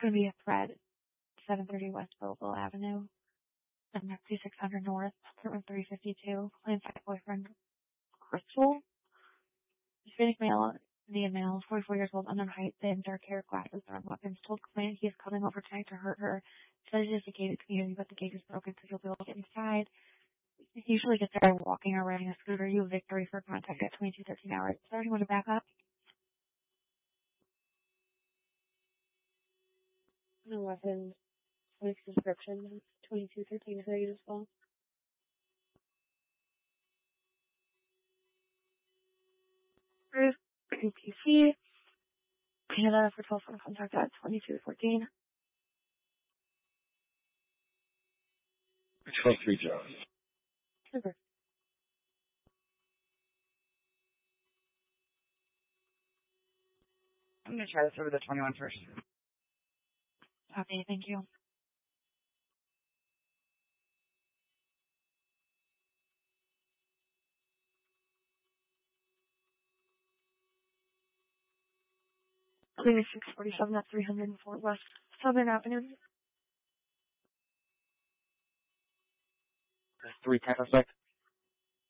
going to be a Fred, 730 West Boville Avenue, and 2600 North, apartment 352, claimed by boyfriend Crystal. Hispanic male, Indian male, 44 years old, unknown height, thin, dark hair, glasses, armed weapons. Told complainant he is coming over tonight to hurt her. Said it is a gated community, but the gate is broken, so he'll be able to get inside. He usually gets there walking or riding a scooter. You have Victory for contact at 2213 hours. Is there anyone to back up? No weapons. Police description. 2213 is very useful. Bruce, PC. Canada for 12 for contact at 2214. 12-3 John. Super. I'm going to try this over the 21 first. Okay, thank you. Clinic 647 at 304 West Southern Avenue. 3 10 suspect.